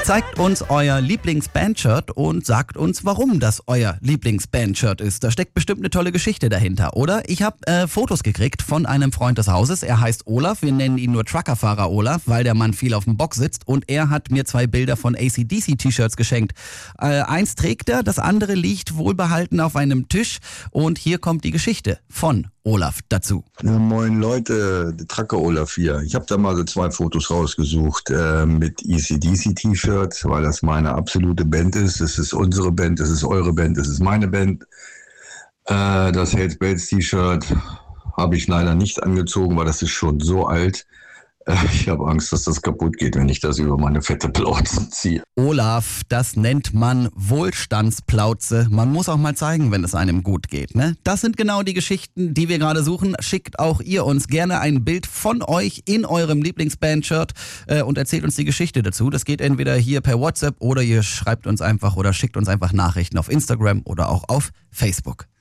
Zeigt uns euer Lieblingsbandshirt und sagt uns, warum das euer Lieblingsbandshirt ist. Da steckt bestimmt eine tolle Geschichte dahinter, oder? Ich habe Fotos gekriegt von einem Freund des Hauses. Er heißt Olaf. Wir nennen ihn nur Truckerfahrer Olaf, weil der Mann viel auf dem Bock sitzt. Und er hat mir 2 Bilder von AC/DC-T-Shirts geschenkt. Eins trägt er, das andere liegt wohlbehalten auf einem Tisch. Und hier kommt die Geschichte von Olaf dazu. Ja, moin Leute, der Trucker Olaf hier. Ich habe da mal so 2 Fotos rausgesucht mit AC/DC-T-Shirts, weil das meine absolute Band ist. Das ist unsere Band, das ist eure Band, das ist meine Band. Das Hells Bells T-Shirt habe ich leider nicht angezogen, weil das ist schon so alt. Ich habe Angst, dass das kaputt geht, wenn ich das über meine fette Plauze ziehe. Olaf, das nennt man Wohlstandsplauze. Man muss auch mal zeigen, wenn es einem gut geht, ne? Das sind genau die Geschichten, die wir gerade suchen. Schickt auch ihr uns gerne ein Bild von euch in eurem Lieblingsband-Shirt und erzählt uns die Geschichte dazu. Das geht entweder hier per WhatsApp oder ihr schreibt uns einfach oder schickt uns einfach Nachrichten auf Instagram oder auch auf Facebook.